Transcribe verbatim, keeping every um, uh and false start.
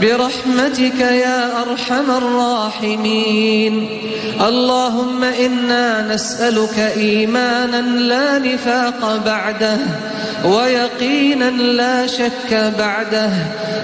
برحمتك يا أرحم الراحمين. اللهم إنا نسألك إيمانا لا نفاق بعده، ويقينا لا شك بعده،